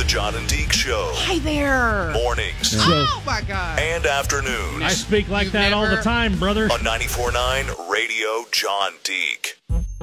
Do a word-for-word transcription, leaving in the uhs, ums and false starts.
The John and Deke Show. Hi there. Mornings. Oh, my God. And afternoons. I speak like You've that all never- the time, brother. On ninety-four point nine Radio John Deke.